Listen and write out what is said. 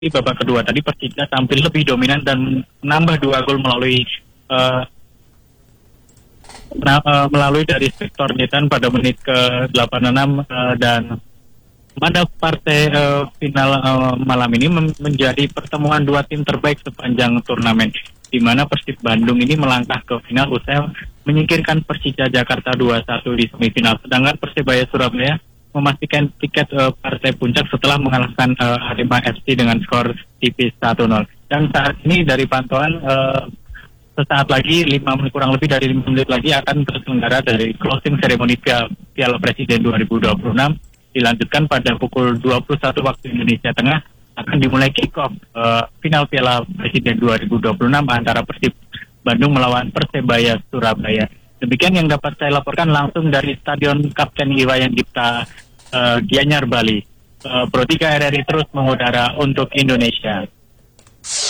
di babak kedua tadi Persija tampil lebih dominan dan menambah 2 gol melalui dari Victor Nitan pada menit ke-86 dan pada partai final malam ini menjadi pertemuan dua tim terbaik sepanjang turnamen, di mana Persib Bandung ini melangkah ke final usai menyingkirkan Persija Jakarta 2-1 di semifinal, sedangkan Persebaya Surabaya memastikan tiket partai puncak setelah mengalahkan Arema FC dengan skor tipis 1-0. Dan saat ini dari pantauan sesaat lagi kurang lebih dari 5 menit lagi akan terselenggara dari closing ceremony Piala Presiden 2026, dilanjutkan pada pukul 21 waktu Indonesia Tengah akan dimulai kick-off final Piala Presiden 2026 antara Persib Bandung melawan Persebaya Surabaya. Demikian yang dapat saya laporkan langsung dari Stadion Kapten Iwayan Dipta Gianyar, Bali. Pro 3 RRI terus mengudara untuk Indonesia.